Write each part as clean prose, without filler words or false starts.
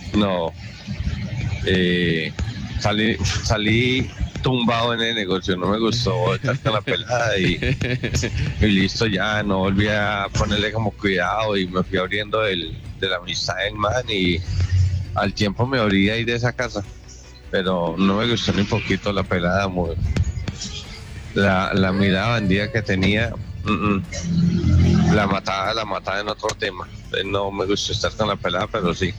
No, salí tumbado en el negocio, no me gustó estar con la pelada y listo, ya no volví a ponerle como cuidado y me fui abriendo de la amistad del man y al tiempo me abrí ahí de esa casa, pero no me gustó ni poquito la pelada, la mirada bandida que tenía, la mataba en otro tema. No me gustó estar con la pelada, pero sí.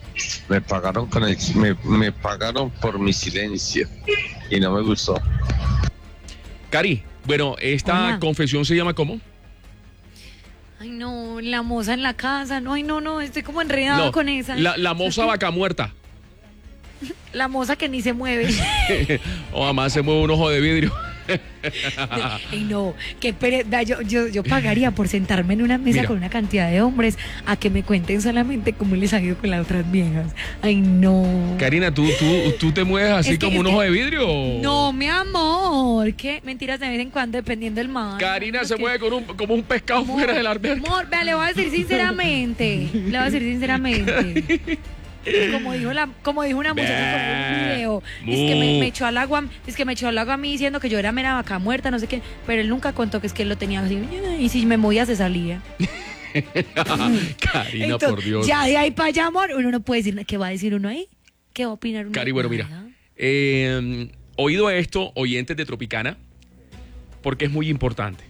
Me pagaron por mi silencio y no me gustó. Cari, bueno, esta Hola. confesión se llama ¿cómo? Ay, no, la moza en la casa. No, ay, no, estoy como enredada No, con esa. la moza vaca muerta. La moza que ni se mueve. O además se mueve un ojo de vidrio. Ay, no, qué pereza. Yo pagaría por sentarme en una mesa Mira. con una cantidad de hombres a que me cuenten solamente cómo les ha ido con las otras viejas. Ay, no. Karina, ¿tú te mueves así Es que- como es un que- ojo de vidrio? No, mi amor. ¿Qué? Mentiras de vez en cuando, dependiendo del mar. Karina se Que- mueve como un pescado Amor, fuera del alberca. amor, vea, le voy a decir sinceramente. Le voy a decir sinceramente. Como dijo una muchacha con un video, es que me echó al agua, es que me echó al agua a mí diciendo que yo era mera vaca muerta, no sé qué, pero él nunca contó que es que él lo tenía así, y si me movía se salía. Karina, Entonces, por Dios. ya de ahí para allá, amor, uno no puede decir, ¿qué va a decir uno ahí? ¿Qué va a opinar uno? Cari, bueno, mira. Nada. Oído a esto, oyentes de Tropicana, porque es muy importante.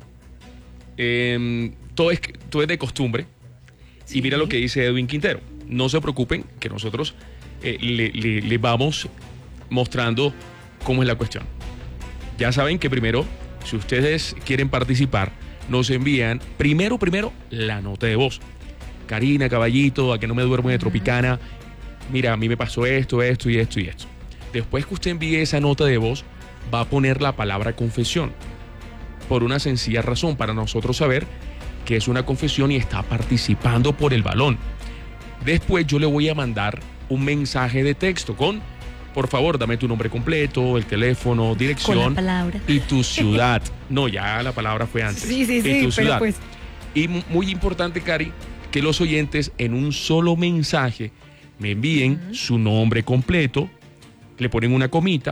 Todo es de costumbre. Y mira lo que dice Edwin Quintero. No se preocupen, que nosotros le vamos mostrando cómo es la cuestión. Ya saben que primero, si ustedes quieren participar, nos envían primero la nota de voz. Karina, caballito, a que no me duermo de Tropicana. Mira, a mí me pasó esto y esto y esto. Después que usted envíe esa nota de voz, va a poner la palabra confesión. Por una sencilla razón, para nosotros saber que es una confesión y está participando por el balón. Después yo le voy a mandar un mensaje de texto con, por favor, dame tu nombre completo, el teléfono, Con la dirección palabra. y tu ciudad. No, ya la palabra fue antes. Sí, Y tu pero ciudad. pues. Y muy importante, Cari, que los oyentes en un solo mensaje me envíen su nombre completo, le ponen una comita,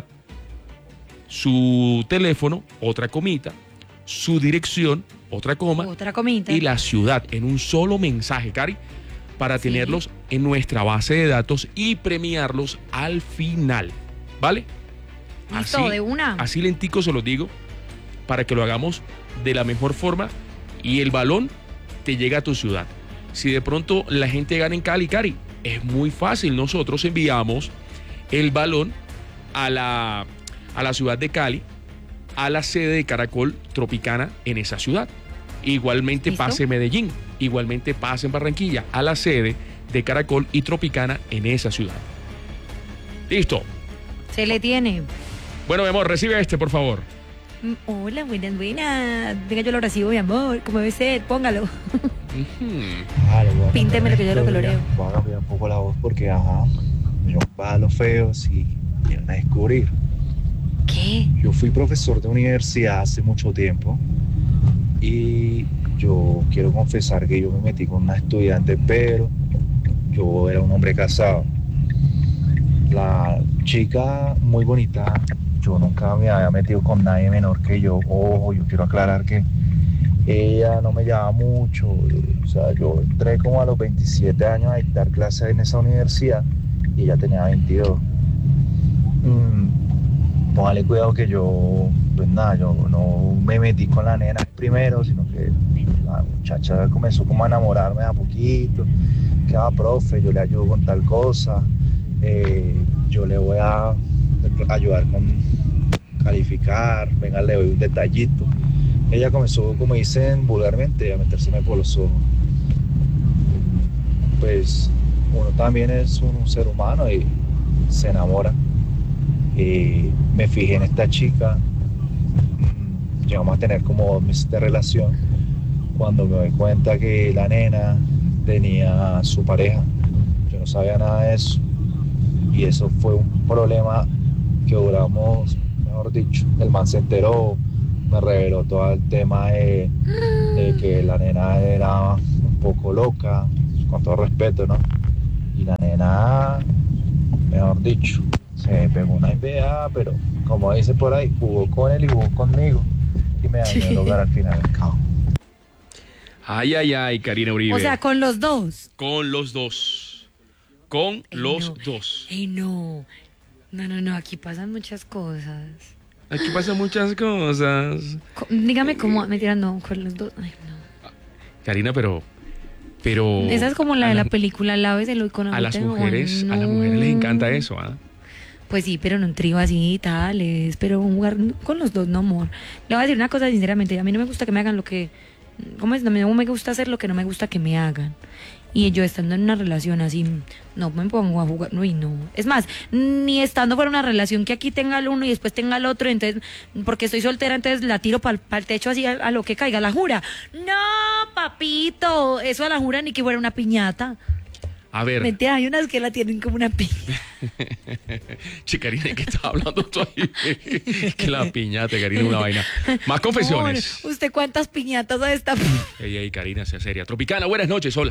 su teléfono, otra comita, su dirección, otra coma, Otra comita. y la ciudad en un solo mensaje, Cari, para Sí. tenerlos en nuestra base de datos y premiarlos al final, ¿vale? Listo, de una. Así lentico se los digo, para que lo hagamos de la mejor forma y el balón te llega a tu ciudad. Si de pronto la gente gana en Cali, Cari, es muy fácil. Nosotros enviamos el balón a la ciudad de Cali, a la sede de Caracol Tropicana en esa ciudad. Igualmente ¿Listo? pase en Medellín, igualmente pase en Barranquilla, a la sede de Caracol y Tropicana en esa ciudad. Listo. Se le tiene. Bueno, mi amor, recibe este, por favor. Hola, buenas. Venga, yo lo recibo, mi amor. Como debe ser, póngalo. Vale, voy a Pínteme lo que yo lo coloreo. Voy a cambiar un poco la voz porque, yo va a los feos y me van a descubrir. ¿Qué? Yo fui profesor de universidad hace mucho tiempo y yo quiero confesar que yo me metí con una estudiante, pero yo era un hombre casado. La chica muy bonita, yo nunca me había metido con nadie menor que yo. Ojo, yo quiero aclarar que ella no me llevaba mucho. O sea, yo entré como a los 27 años a dictar clases en esa universidad y ella tenía 22. Póngale cuidado que yo, pues nada, yo no me metí con la nena primero, sino que la muchacha comenzó como a enamorarme de a poquito. Que profe, yo le ayudo con tal cosa, yo le voy a ayudar con calificar, venga, le doy un detallito. Ella comenzó, como dicen vulgarmente, a metérseme por los ojos. Pues uno también es un ser humano y se enamora. Me fijé en esta chica, llegamos a tener como 2 meses de relación, cuando me doy cuenta que la nena tenía su pareja. Yo no sabía nada de eso y eso fue un problema que duramos, mejor dicho, el man se enteró, me reveló todo el tema de que la nena era un poco loca, con todo respeto, ¿no? Y la nena mejor dicho, se pegó una NBA, pero como dice por ahí, jugó con él y jugó conmigo y me dañó el hogar al final del cabo. Ay, ay, ay, Karina Uribe. O sea, con los dos. Con los dos. Con los no. dos. Ey, no. No, aquí pasan muchas cosas. Aquí pasan muchas cosas. Dígame cómo, mentira, no, con los dos. Ay, no. Karina, pero... Esa es como la de la película Láveselo y con a las agüita, mujeres, no. a las mujeres les encanta eso, ¿ah? Pues sí, pero no un trío así, tales, pero jugar con los dos, no, amor. Le voy a decir una cosa sinceramente, a mí no me gusta que me hagan lo que... ¿Cómo es? A mí no me gusta hacer lo que no me gusta que me hagan. Y yo estando en una relación así, no me pongo a jugar, no, y no. Es más, ni estando por una relación que aquí tenga el uno y después tenga el otro, entonces, porque estoy soltera, entonces la tiro para el techo así a lo que caiga, la jura. No, papito, eso a la jura ni que fuera una piñata. A ver. Mentira, hay unas que la tienen como una piñata. Che, Karina, ¿qué estás hablando tú ahí? Que la piñata, Karina, una vaina. Más confesiones. Amor, ¿usted cuántas piñatas ha esta? Ey, Karina, sea seria. Tropicana, buenas noches, hola.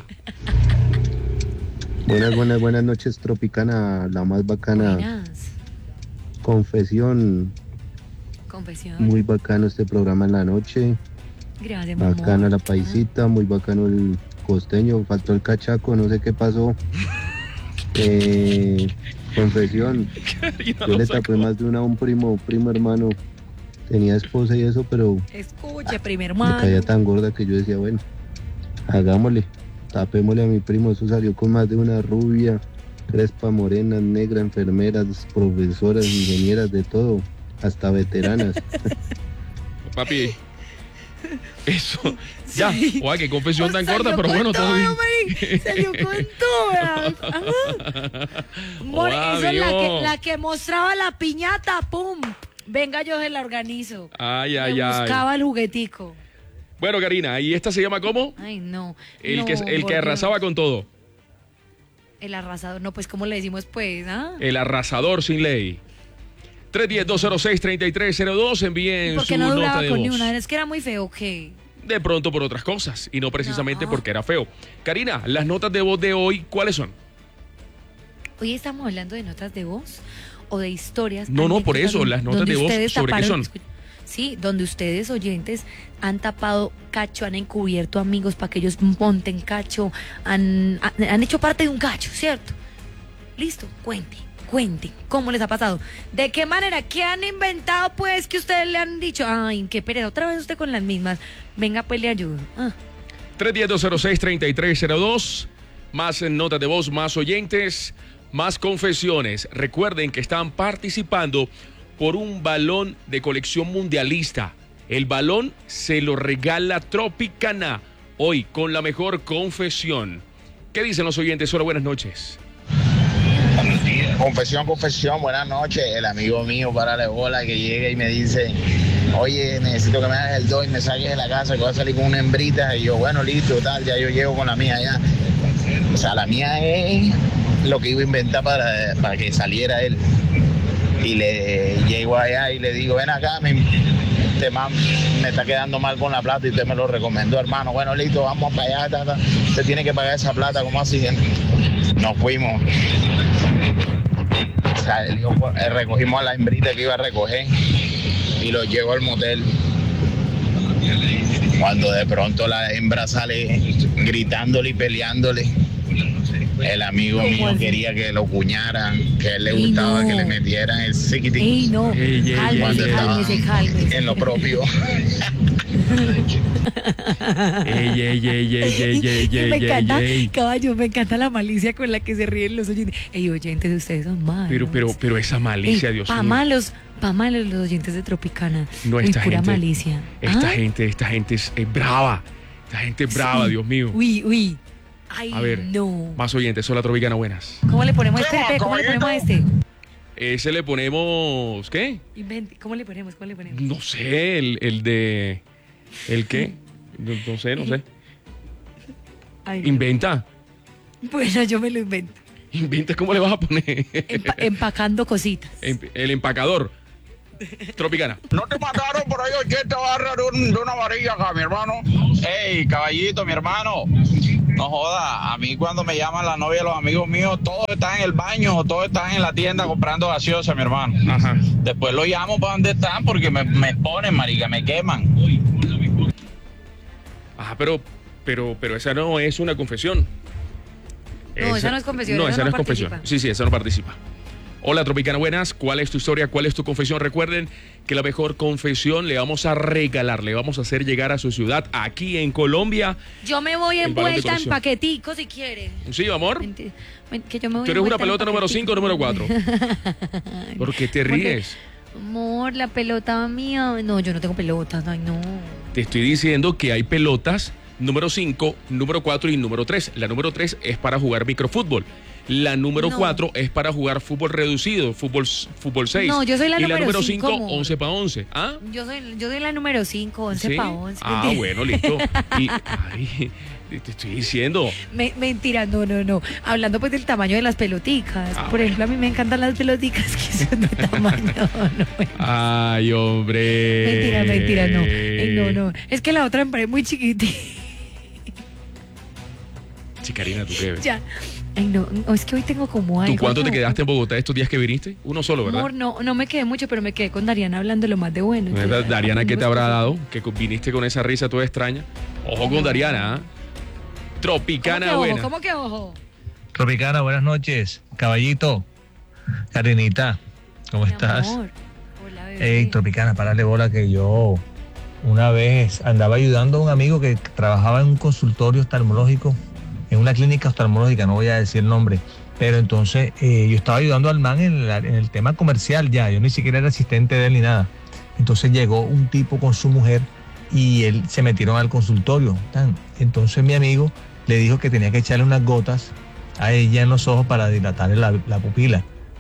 Buenas noches, Tropicana, la más bacana. Buenas. Confesión, muy bacano este programa en la noche. Gracias, mamá. Bacana la paisita, muy bacano el costeño, faltó el cachaco, no sé qué pasó. Confesión, yo le tapé más de una a un primo hermano, tenía esposa y eso, pero Escuche, primer me caía hermano. tan gorda que yo decía, bueno, hagámosle, tapémosle a mi primo, eso salió con más de una rubia, crespa, morena, negra, enfermeras, profesoras, ingenieras, de todo, hasta veteranas. Papi, eso, ya, Sí. oiga, qué confesión tan Salió corta, pero con bueno, todo bien. todo, marica, salió con todas. Ajá. Amor, Hola, eso es amigo. la que mostraba la piñata, pum. Venga, yo se la organizo. Ay, Me ay, ay. buscaba el juguetico. Bueno, Karina, ¿y esta se llama cómo? Ay, no. El no, que por arrasaba Dios. con todo. El arrasador, no, pues, ¿cómo le decimos, pues? ¿Ah? El arrasador sin ley. 310-206-3302, envíen ¿Por su qué no nota duraba de con voz. ni una? Es que era muy feo, ¿qué? De pronto por otras cosas y no precisamente No. porque era feo. Karina, las notas de voz de hoy, ¿cuáles son? Hoy estamos hablando de notas de voz o de historias. No, por anécdotas eso, las notas donde de voz, ustedes ¿sobre qué son? Sí, donde ustedes, oyentes, han tapado cacho, han encubierto amigos para que ellos monten cacho, han hecho parte de un cacho, ¿cierto? Listo, cuente, ¿cómo les ha pasado? ¿De qué manera? ¿Qué han inventado, pues, que ustedes le han dicho? Ay, qué pereza, otra vez usted con las mismas. Venga, pues le ayudo. 310-206-3302, más notas de voz, más oyentes, más confesiones. Recuerden que están participando por un balón de colección mundialista. El balón se lo regala Tropicana hoy con la mejor confesión. ¿Qué dicen los oyentes? Hola, buenas noches. Confesión, buenas noches. El amigo mío, párale bola, que llega y me dice, oye, necesito que me hagas el 2 y me saques de la casa, que voy a salir con una hembrita. Y yo, bueno, listo, tal, ya yo llego con la mía ya. O sea, la mía es lo que iba a inventar para que saliera él. Y le llego allá y le digo, ven acá, me está quedando mal con la plata y usted me lo recomendó, hermano. Bueno, listo, vamos para allá, usted tiene que pagar esa plata, ¿cómo así? Nos fuimos. O sea, recogimos a la hembrita que iba a recoger y lo llevo al motel. Cuando de pronto la hembra sale gritándole y peleándole, el amigo mío quería que lo cuñaran, que a él le gustaba que le metieran el psiquitín. ¡Ey, no! Cuando estaba Cálmese. en lo propio. Me encanta, caballo, me encanta la malicia con la que se ríen los oyentes. Ey, oyentes, ustedes son malos. Pero esa malicia, Dios mío. Pa' malos los oyentes de Tropicana. No, Uy, esta pura gente, malicia. Esta ¿Ah? gente es brava. Esta gente es brava, Sí. Dios mío. Uy. Ay, A ver, no. más oyentes. Hola, Tropicana, buenas. ¿Cómo le ponemos a este? ¿Cómo le ponemos a este? Ese le ponemos, ¿qué? ¿Cómo le ponemos? No sé, el de... ¿El qué? No sé. Ay, no. Inventa. Bueno, yo me lo invento. Inventa, ¿cómo le vas a poner? Empacando cositas. El empacador. Tropicana. ¿No te mataron por ahí 80 barras de una varilla acá, mi hermano? Ey, caballito, mi hermano. No joda, a mí cuando me llaman la novia de los amigos míos, todos están en el baño o todos están en la tienda comprando gaseosa, mi hermano. Ajá. Después los llamo para donde están porque me exponen, marica, me queman. Ajá, pero esa no es una confesión. No, esa no es confesión. No, esa esa no es participa. confesión. Sí, esa no participa. Hola, Tropicana, buenas. ¿Cuál es tu historia? ¿Cuál es tu confesión? Recuerden que la mejor confesión le vamos a regalar, le vamos a hacer llegar a su ciudad, aquí en Colombia. Yo me voy El balón de envuelta en colección. paquetico si quiere. Sí, amor. Que yo me voy ¿Tú eres una envuelta en pelota número paquetico. 5 o número 4? ¿Por qué te ríes? Amor, la pelota mía. No, yo no tengo pelotas. Ay, no. Te estoy diciendo que hay pelotas número 5, número 4 y número 3. La número 3 es para jugar microfútbol. La número No. 4 es para jugar fútbol reducido, fútbol 6. No, yo soy la y número la número 5, 5, amor. 11 para 11. ¿Ah? Yo soy la número 5, 11 ¿Sí? para 11. Ah, Mentira. bueno, listo. Y, ay, te estoy diciendo. Mentira, no. Hablando pues del tamaño de las peloticas. Ah, Por ejemplo, a mí me encantan las peloticas que son de tamaño. No. Ay, hombre. Mentira, no. No. Es que la otra me parece muy chiquitita. Chicarina, ¿tú qué ves? Ya. Ay, no. Es que hoy tengo como algo. ¿Tú cuánto te no. quedaste en Bogotá estos días que viniste? Uno solo, ¿verdad? Amor, no me quedé mucho, pero me quedé con Dariana hablando lo más de bueno. ¿Verdad? Entonces, Dariana, ¿qué te aprendimos habrá cosas. dado? Que viniste con esa risa toda extraña. Ojo con No. Dariana, ¿ah? ¿Cómo Tropicana que ojo? buena. ¿Cómo que ojo? Tropicana, buenas noches. Caballito, Karinita, ¿cómo Mi estás? amor. Hola, bebé. Ey, Tropicana, párale bola que yo una vez andaba ayudando a un amigo que trabajaba en un consultorio oftalmológico, en una clínica oftalmológica, no voy a decir el nombre, pero entonces yo estaba ayudando al man en el tema comercial ya, yo ni siquiera era asistente de él ni nada. Entonces llegó un tipo con su mujer y él se metieron al consultorio. Entonces mi amigo le dijo que tenía que echarle unas gotas a ella en los ojos para dilatarle la pupila.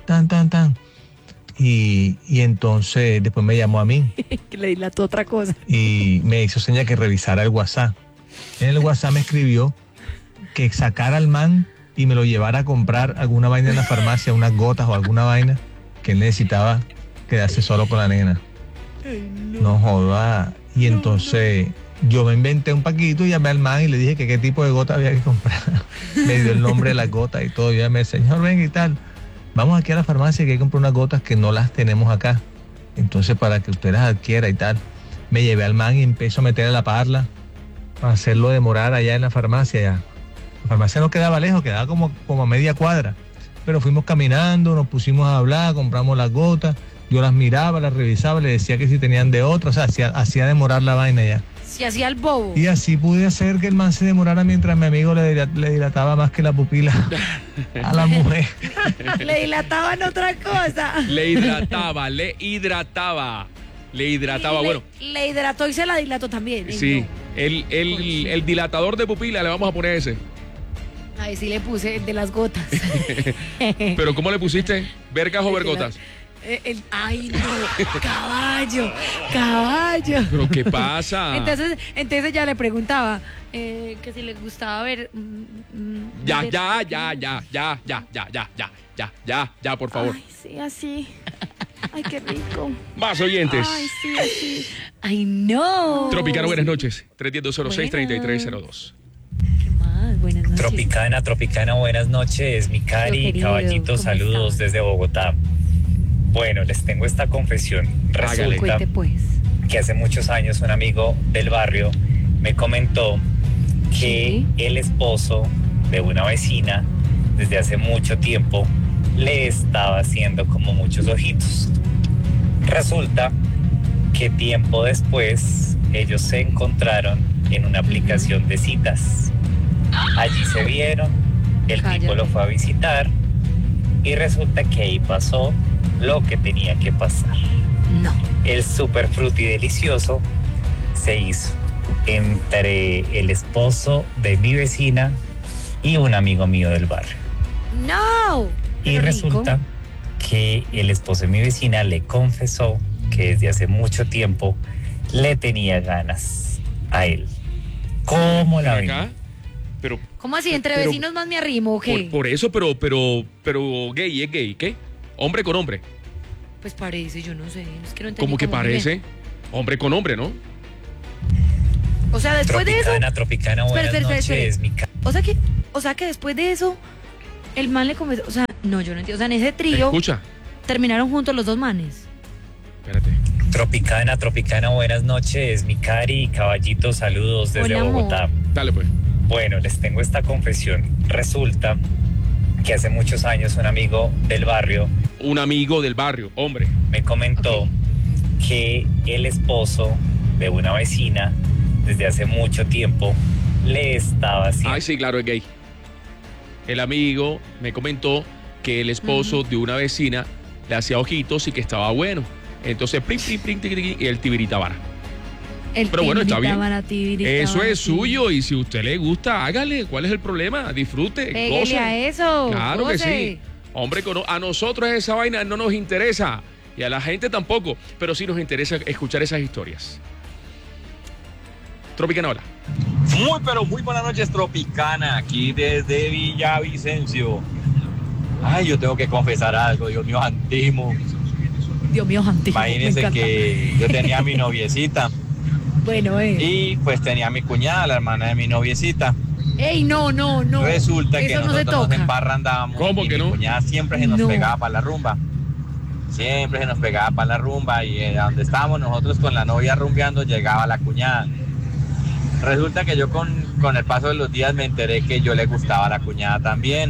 Y entonces después me llamó a mí Que le dilató otra cosa. y me hizo seña que revisara el WhatsApp. En el WhatsApp me escribió que sacara al man y me lo llevara a comprar alguna vaina en la farmacia, unas gotas o alguna vaina, que él necesitaba quedarse solo con la nena. No joda. Y entonces yo me inventé un paquito y llamé al man y le dije que qué tipo de gota había que comprar. Me dio el nombre de las gotas y todo. Yo llamé, señor, venga y tal. Vamos aquí a la farmacia que hay que comprar unas gotas que no las tenemos acá. Entonces para que usted las adquiera y tal. Me llevé al man y empezó a meter a la parla para hacerlo demorar allá en la farmacia ya. La farmacia no quedaba lejos, quedaba como a media cuadra. Pero fuimos caminando, nos pusimos a hablar, compramos las gotas. Yo las miraba, las revisaba, le decía que si tenían de otra. O sea, hacía demorar la vaina ya. Si hacía el bobo. Y así pude hacer que el man se demorara mientras mi amigo le dilataba más que la pupila a la mujer. Le dilataban otra cosa. Le hidrataba. Bueno, Le hidrató y se la dilató también. Ay, sí. no. El dilatador de pupila le vamos a poner ese. Ahí sí le puse el de las gotas. Pero ¿cómo le pusiste? ¿Vergas o vergotas? Ay, no. Caballo. ¿Pero qué pasa? Entonces ya le preguntaba que si le gustaba ver. Ya, por favor. Ay, sí, así. Ay, qué rico. Más oyentes. Ay, sí, así. Ay, no. Tropicana, buenas noches. 310-206-3302. ¿Qué más? Buenas noches. Tropicana, buenas noches. Mi Cari, Querido, caballito, ¿cómo saludos estás? desde Bogotá. Bueno, les tengo esta confesión. Resulta Cuente pues. que hace muchos años un amigo del barrio me comentó que Sí. el esposo de una vecina desde hace mucho tiempo le estaba haciendo como muchos ojitos. Resulta que tiempo después ellos se encontraron en una aplicación de citas. Allí se vieron, el tipo Cállate. lo fue a visitar y resulta que ahí pasó lo que tenía que pasar. No. El super fruti delicioso se hizo entre el esposo de mi vecina y un amigo mío del barrio. No. Y Pero resulta rico. que el esposo de mi vecina le confesó que desde hace mucho tiempo le tenía ganas a él. ¿Cómo la ven? Acá, pero ¿Cómo así? ¿Entre Pero- vecinos más me arrimo o qué? por eso, pero gay es gay, ¿qué? Hombre con hombre. Pues parece, yo no sé. Es que no entendí ¿Cómo que cómo parece? Hombre con hombre, ¿no? O sea, después de eso. Tropicana, buenas espera. noches. Mi O sea que después de eso, el man le confesó, o sea, no, yo no entiendo, o sea, en ese trío Escucha. terminaron juntos los dos manes. Espérate. Tropicana, buenas noches, mi Cari y Caballito, saludos desde Hola, amor. Bogotá. Dale pues. Bueno, les tengo esta confesión. Resulta que hace muchos años un amigo del barrio Un amigo del barrio, hombre. me comentó Ok. que el esposo de una vecina desde hace mucho tiempo le estaba haciendo... Ay, sí, claro, es gay. El amigo me comentó que el esposo de una vecina le hacía ojitos y que estaba bueno. Entonces, plim, plim, plim, plim, plim, y el tibiritabara. Pero bueno, está bien. Eso es suyo y si a usted le gusta, hágale. ¿Cuál es el problema? Disfrute, Pégale goce. a eso. Claro que goce. sí. Hombre, a nosotros esa vaina no nos interesa y a la gente tampoco, pero sí nos interesa escuchar esas historias. Tropicana, hola. Pero muy buenas noches, Tropicana, aquí desde Villavicencio. Ay, yo tengo que confesar algo, Dios mío, antimo. Dios mío, antiguo. Imagínense que yo tenía a mi noviecita Bueno, y pues tenía a mi cuñada, la hermana de mi noviecita. Ey, no. Resulta que Eso no se nosotros nos toca. emparrandábamos. ¿Cómo y que no? Mi cuñada siempre se nos No. pegaba para la rumba. Siempre se nos pegaba para la rumba y donde estábamos nosotros con la novia rumbeando llegaba la cuñada. Resulta que yo con el paso de los días me enteré que yo le gustaba a la cuñada también.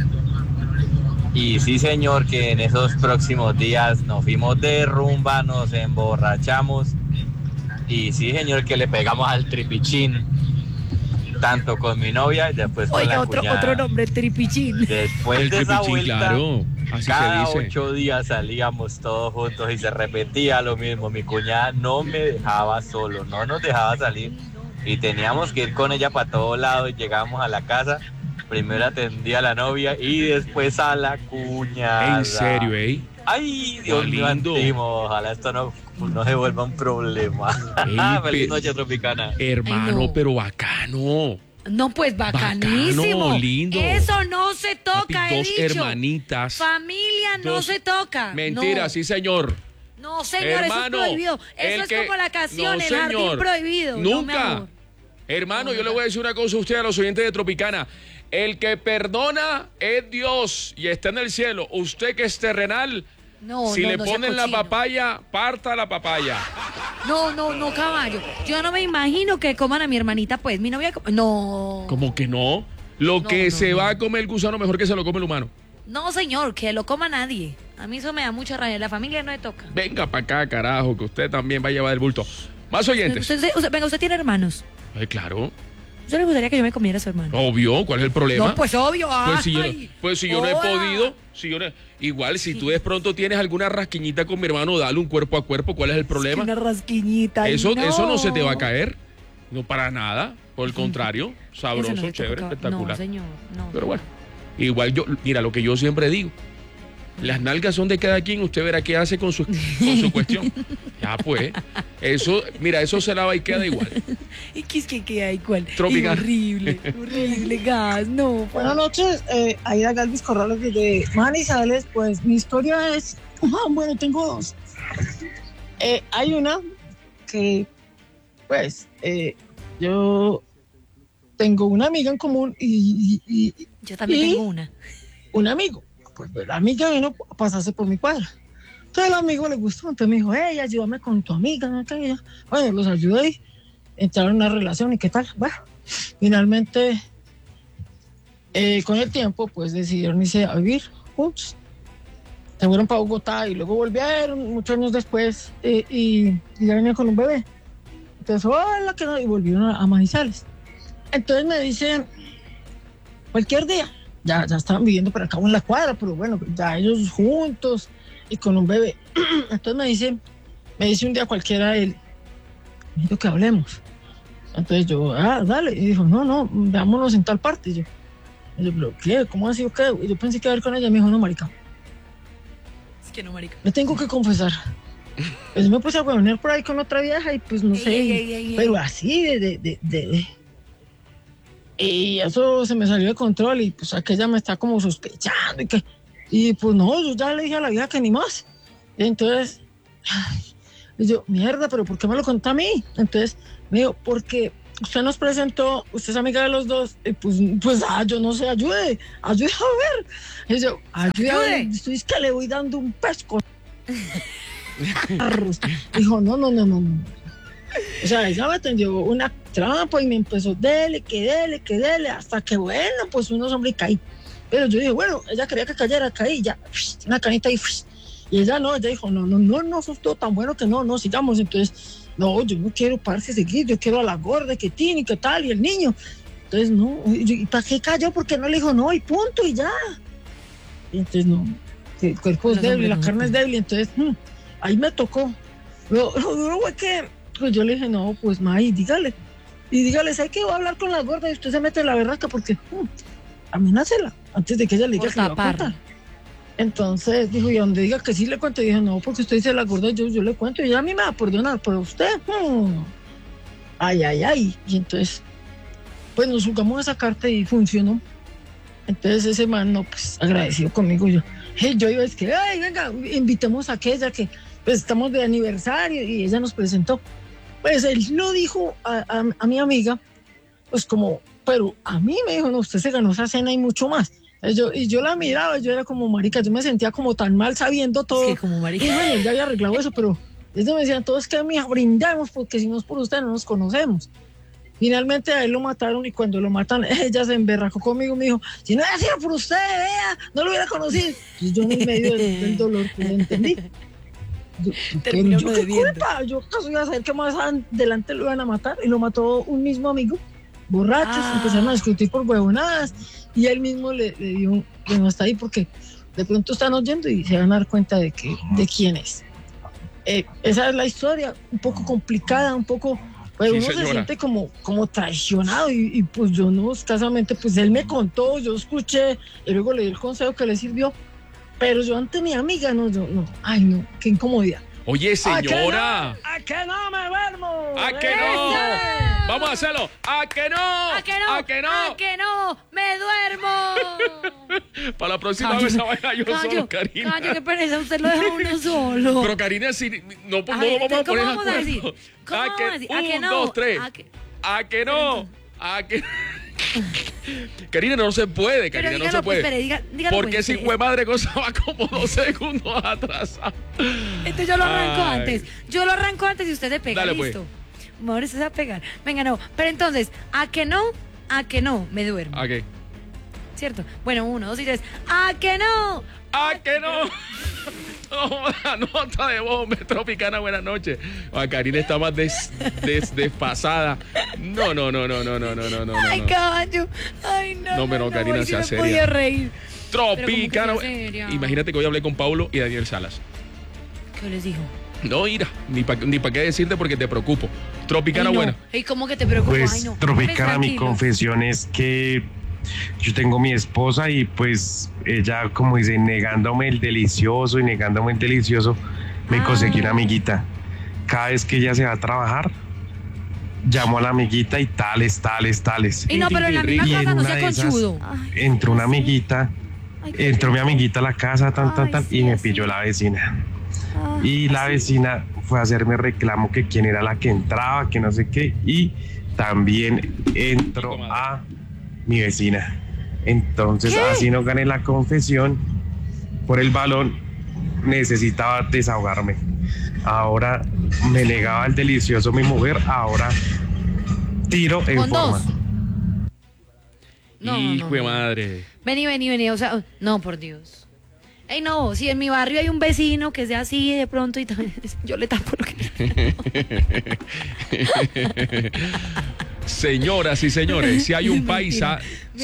Y sí, señor, que en esos próximos días nos fuimos de rumba, nos emborrachamos. Y sí, señor, que le pegamos al tripichín. Tanto con mi novia y después con Oiga, la otro cuñada. nombre, tripichín. Después El de esa tripichín, vuelta, claro. Así cada se dice. 8 días salíamos todos juntos y se repetía lo mismo. Mi cuñada no me dejaba solo, no nos dejaba salir. Y teníamos que ir con ella para todos lados y llegábamos a la casa. Primero atendía a la novia y después a la cuñada. En serio, Ay, Dios mío, lindo. antimo. Ojalá esto no se vuelva un problema. Feliz noche, Tropicana. Hermano, Ay, no. pero bacano. No, pues bacanísimo. Bacano, lindo. Eso no se toca, Papi, he dos dicho. hermanitas. Familia no Dos- se toca. Mentira, no. sí, señor. No, señor, Hermano, eso es prohibido. el Eso es que- como la canción, no, el jardín señor. prohibido. No, mi Nunca. amor. Hermano, No, yo le voy a decir una cosa a usted, a los oyentes de Tropicana. El que perdona es Dios y está en el cielo. Usted que es terrenal, No, si no, le no sea ponen la cochino. papaya, parta la papaya. No, caballo. Yo no me imagino que coman a mi hermanita, pues. Mi novia. No. ¿Cómo que no? Lo No, que no, se no. va a comer el gusano, mejor que se lo come el humano. No, señor, que lo coma nadie. A mí eso me da mucha rabia. La familia no le toca. Venga para acá, carajo, que usted también va a llevar el bulto. Más oyentes. Venga, usted tiene hermanos. Ay, claro. ¿Usted le gustaría que yo me comiera a su hermano? Obvio, ¿cuál es el problema? No, pues obvio. Pues si yo no he podido, igual si tú de pronto tienes alguna rasquiñita con mi hermano, dale un cuerpo a cuerpo, ¿cuál es el problema? Una rasquiñita. Eso no se te va a caer, no para nada, por el contrario, sabroso, Eso no se chévere, toca. espectacular. No, señor, no. Pero bueno, igual mira lo que yo siempre digo, las nalgas son de cada quien, usted verá qué hace con su cuestión. Ya pues, eso se lava y queda igual. ¿Y qué es que queda igual? Tropical. Horrible, gas, no. Buenas noches, Aida Galvis Corrales desde Manizales. Pues mi historia es, bueno, tengo dos. Hay una que, pues, yo tengo una amiga en común y yo también tengo una. Un amigo, pues la amiga vino a pasarse por mi cuadra. Entonces el amigo le gustó, entonces me dijo, hey, ayúdame con tu amiga, ¿no? Bueno, los ayudé, entraron en una relación y qué tal. Bueno, finalmente, con el tiempo, pues decidieron irse a vivir juntos. Se fueron para Bogotá y luego volvieron muchos años después y ya venían con un bebé. Entonces, hola, que no, y volvieron a Manizales. Entonces me dicen, cualquier día, ya estaban viviendo por acá en la cuadra, pero bueno, ya ellos juntos y con un bebé. Entonces me dice un día cualquiera él, necesito que hablemos. Entonces yo, dale. Y dijo, no, veámonos en tal parte. Y yo, ¿pero qué? ¿Cómo ha sido qué? Y yo pensé que iba a ir con ella. Me dijo, no, marica. Es que no, marica. Me tengo que confesar. Pues me puse a venir por ahí con otra vieja y pues no sé. Pero así y eso se me salió de control y pues aquella me está como sospechando y pues no, yo ya le dije a la vieja que ni más. Y entonces, y yo, mierda, pero ¿por qué me lo contó a mí? Entonces me dijo, porque usted nos presentó, usted es amiga de los dos, pues yo no sé, ayude a ver. Y yo, ayude a ver, estoy es que le voy dando un pesco. Dijo, no. O sea, ella me tendió una trampa y me empezó, dele, hasta que bueno, pues unos hombres caí. Pero yo dije, bueno, ella quería que cayera, caí, ya, una canita y ella dijo, no, sos todo tan bueno que no, sigamos. Entonces, no, yo no quiero pararse seguir, yo quiero a la gorda que tiene y qué tal, y el niño. Entonces, no, ¿y para qué cayó? Porque no le dijo no, y punto, y ya. Y entonces, no, el cuerpo es débil, la carne es débil, entonces, ahí me tocó. Lo duro fue que pues yo le dije, no, pues May, dígale, ¿sabe qué? Voy a hablar con la gorda y usted se mete en la berraca porque amenácela antes de que ella le diga que le va a contar. Entonces dijo, y donde diga que sí le cuento, y dije, no, porque usted dice la gorda, yo le cuento, y ella a mí me va a perdonar, pero usted, ay. Y entonces, pues nos jugamos esa carta y funcionó. Entonces ese man, no, pues agradecido conmigo, yo iba, es que, ay, venga, invitemos a aquella que, pues estamos de aniversario, y ella nos presentó. Pues él lo dijo a mi amiga, pues como, pero a mí me dijo, no, usted se ganó esa cena y mucho más. Y yo la miraba, yo era como marica, yo me sentía como tan mal sabiendo todo. Sí, como marica. Y bueno, ya había arreglado eso, pero ellos me decían, todos que mija, brindamos, porque si no es por usted no nos conocemos. Finalmente a él lo mataron, y cuando lo matan, ella se emberracó conmigo, me dijo, si no hubiera sido por usted, vea, no lo hubiera conocido. Y yo en el medio del dolor, pues lo entendí. Pero yo qué culpa, yo acaso iba a saber que más adelante lo iban a matar, y lo mató un mismo amigo, borrachos, empezaron a discutir por huevonadas, y él mismo le dio, bueno, hasta ahí, porque de pronto están oyendo y se van a dar cuenta de quién es. Esa es la historia, un poco complicada, un poco, pues sí, uno señora. Se siente como traicionado, y pues yo no, escasamente, pues él me contó, yo escuché, y luego le di el consejo que le sirvió. Pero yo ante mi amiga, no, ay no, qué incomodidad. Oye, señora. ¿A que no me duermo? ¿A que no? Vamos a hacerlo. ¿A que no? ¿A que no? ¿A que no? ¿A que no? ¡Me duermo! Para la próxima vez esa vaina yo solo, Karina. Qué pereza, usted lo deja uno solo. Pero Karina, si no lo vamos a poner ¿cómo vamos a decir? ¿Cómo vamos a decir? ¿A que no? 1, 2, 3. ¿A que no? ¿A que Karina, no se puede, Karina, no se puede. Dígalo, porque si fue madre cosa va como 2 segundos atrasado. Entonces yo lo arranco antes y usted se pega. Dale, listo. Pues. Mejor se va a pegar. Venga, no. Pero entonces, ¿a que no? Me duermo. ¿A qué? ¿Cierto? Bueno, 1, 2 y 3. ¿A que no? ¿A que no? Nota de voz, Tropicana, buenas noches. Karina está más desfasada. No. Ay, caballo. Ay, no. No, pero Karina se hace. No podía reír. Tropicana. Imagínate que hoy hablé con Paulo y Daniel Salas. ¿Qué les dijo? No, mira, ni para qué decirte porque te preocupo. Tropicana, ay, no. buena. ¿Y cómo que te preocupa? Pues, ay, no. Tropicana, mi confesión es que yo tengo mi esposa y pues ella, como dice, negándome el delicioso, me conseguí una amiguita. Cada vez que ella se va a trabajar, llamo a la amiguita y tales. Y no, pero en la misma casa no sea conchudo. Entró una amiguita, entró mi amiguita a la casa, y me pilló la vecina. Y la vecina fue a hacerme reclamo que quién era la que entraba, que no sé qué, y también entró a mi vecina. Entonces, así no gané la confesión por el balón, necesitaba desahogarme. Ahora me negaba el delicioso mi mujer, ahora tiro en forma. Hijo de madre. Vení, o sea, no, por Dios. Ey, no, si en mi barrio hay un vecino que sea así de pronto y también yo le tapo lo que Señoras y señores, si hay un paisa,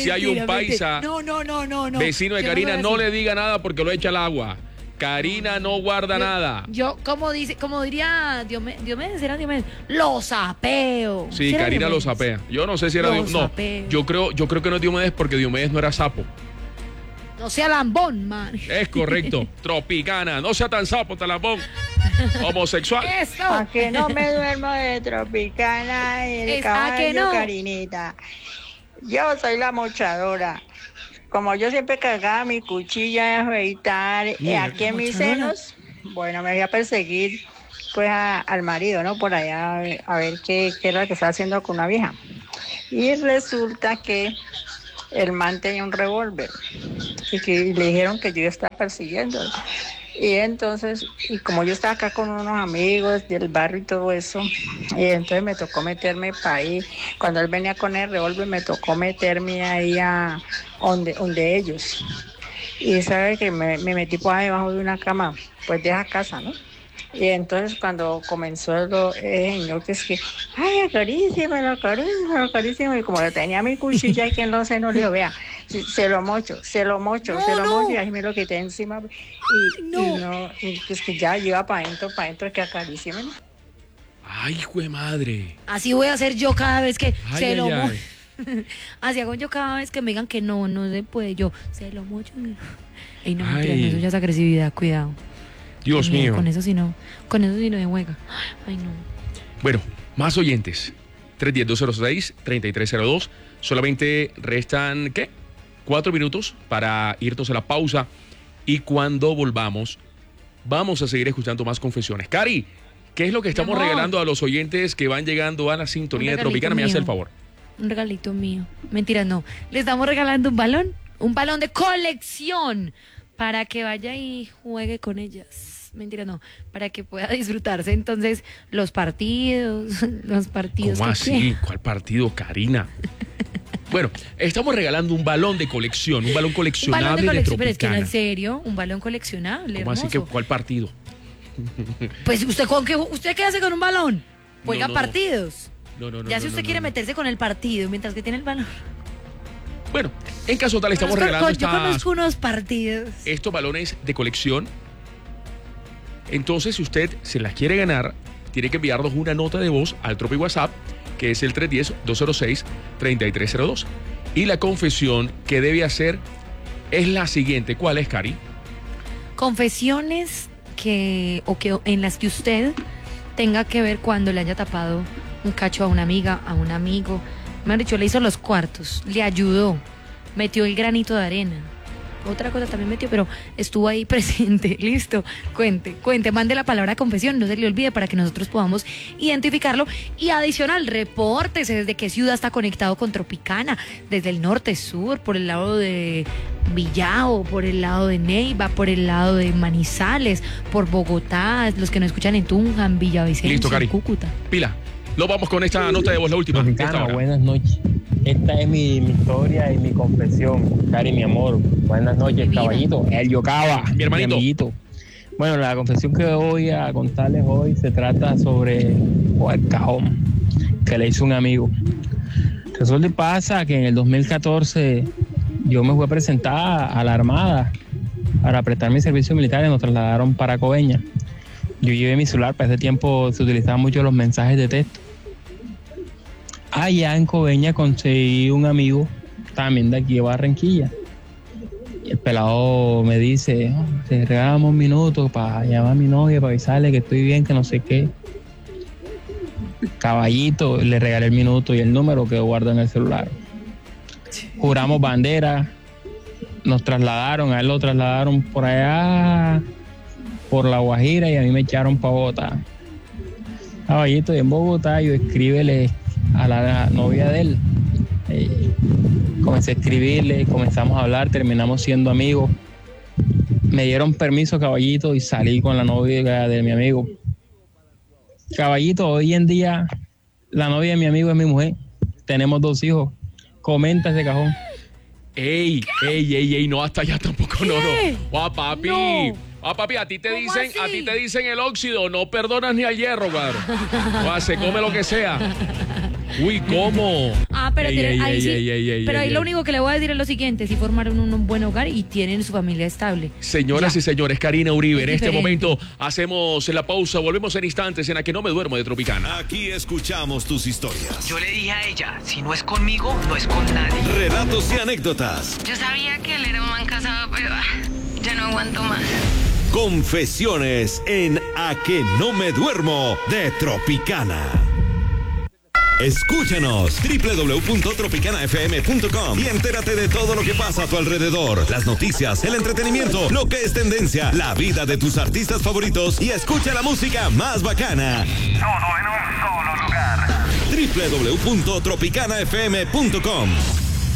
no, vecino de Karina, no le diga nada porque lo echa al agua. Karina no guarda nada. Yo, como diría Diomedes, lo sapeo. Sí, Karina lo sapea. Yo no sé si era Diomedes. Yo creo que no es Diomedes porque Diomedes no era sapo. No sea lambón, man. Es correcto. Tropicana, no sea tan sapo, tan lambón. Homosexual. Eso. A que no me duermo de Tropicana y el caballo, no. Karinita. Yo soy la mochadora. Como yo siempre cargaba mi cuchilla de afeitar aquí en mis senos, bueno, me voy a perseguir pues al marido, ¿no? Por allá a ver qué era lo que estaba haciendo con una vieja. Y resulta que el man tenía un revólver y que le dijeron que yo estaba persiguiendo. Y entonces, y como yo estaba acá con unos amigos del barrio y todo eso, y entonces me tocó meterme para ahí. Cuando él venía con el revólver, me tocó meterme ahí a donde ellos. Y sabe que me metí por ahí debajo de una cama, pues de esa casa, ¿no? Y entonces cuando comenzó el señor que es que, ay, acaríciamelo, y como yo tenía mi cuchilla aquí en los senos, le digo, vea, se lo mocho, y ahí me lo quité encima. Y pues que ya iba para adentro, que acaríciamelo. Ay, hijo de madre. Así voy a hacer yo cada vez que se lo mocho. ay. Así hago yo cada vez que me digan que no se puede, yo se lo mocho. Ey, no, mentira, no, eso ya es agresividad, cuidado. Dios mío. Con eso sí no de juega. Ay, no. Bueno, más oyentes. 310-206-3302. Solamente restan, ¿qué? 4 minutos para irnos a la pausa. Y cuando volvamos, vamos a seguir escuchando más confesiones. Cari, ¿qué es lo que estamos regalando a los oyentes que van llegando a la sintonía de Tropicana? Me hace el favor. Un regalito mío. Mentira, no. Le estamos regalando un balón de colección para que vaya y juegue con ellas. Mentira, no, para que pueda disfrutarse entonces los partidos. ¿Cómo así? ¿Cuál partido, Karina? Bueno, estamos regalando un balón de colección, un balón coleccionable de Tropicana. Pero es que en serio, un balón coleccionable. ¿Cómo así que cuál partido? Pues ¿usted qué hace con un balón? Juega partidos. No. Ya si usted quiere meterse con el partido mientras que tiene el balón. Bueno, en caso tal estamos regalando yo conozco unos partidos. Estos balones de colección. Entonces, si usted se las quiere ganar, tiene que enviarnos una nota de voz al Tropi WhatsApp, que es el 310-206-3302. Y la confesión que debe hacer es la siguiente. ¿Cuál es, Cari? Confesiones en las que usted tenga que ver cuando le haya tapado un cacho a una amiga, a un amigo. Me han dicho, le hizo los cuartos, le ayudó, metió el granito de arena. Otra cosa también metió, pero estuvo ahí presente. Listo, cuente, mande la palabra confesión, no se le olvide para que nosotros podamos identificarlo. Y adicional, repórtese desde qué ciudad está conectado con Tropicana, desde el norte, sur, por el lado de Villao, por el lado de Neiva, por el lado de Manizales, por Bogotá, los que nos escuchan en Tunja, en Villavicencio, en Cúcuta. Pila, nos vamos con esta nota de voz, la última. Tropicana, buenas noches. Esta es mi historia y mi confesión. Cari, mi amor, buenas noches, caballito. El Yocaba, mi hermanito. Amiguito. Bueno, la confesión que voy a contarles hoy se trata sobre el cajón que le hizo un amigo. Resulta y pasa que en el 2014 yo me fui a presentar a la Armada para prestar mi servicio militar y nos trasladaron para Coveñas. Yo llevé mi celular, para ese tiempo se utilizaban mucho los mensajes de texto. Allá en Coveñas conseguí un amigo también de aquí de Barranquilla. Y el pelado me dice, te regalamos un minuto para llamar a mi novia, para avisarle que estoy bien, que no sé qué. Caballito, le regalé el minuto y el número que guardo en el celular. Juramos bandera, nos trasladaron, a él lo trasladaron por allá, por La Guajira, y a mí me echaron para Bogotá. Caballito, y en Bogotá yo escríbele a la novia de él. Comencé a escribirle, comenzamos a hablar, terminamos siendo amigos. Me dieron permiso, caballito, y salí con la novia de mi amigo. Caballito, hoy en día la novia de mi amigo es mi mujer. Tenemos 2 hijos. Comenta ese cajón. Ey, no, hasta allá tampoco, no. Papi. No. Papi, a ti te dicen el óxido, no perdonas ni al hierro, cuadro. Se come lo que sea. Uy, ¿cómo? Pero ahí lo único que le voy a decir es lo siguiente: si formaron un buen hogar y tienen su familia estable. Señoras y señores, Karina Uribe, en este momento hacemos la pausa, volvemos en instantes en A Que No Me Duermo de Tropicana. Aquí escuchamos tus historias. Yo le dije a ella, si no es conmigo, no es con nadie. Relatos y anécdotas. Yo sabía que él era un man casado, pero ya no aguanto más. Confesiones en A Que No Me Duermo de Tropicana. Escúchanos www.tropicanafm.com y entérate de todo lo que pasa a tu alrededor, las noticias, el entretenimiento, lo que es tendencia, la vida de tus artistas favoritos y escucha la música más bacana. Todo en un solo lugar. www.tropicanafm.com